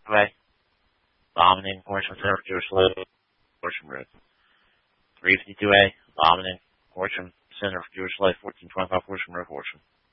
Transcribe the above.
352A, Vomiting, Horsham Center for Jewish Life, Horsham Road. 352A, Vomiting, Horsham Center for Jewish Life, 1425 Horsham Road, Horsham.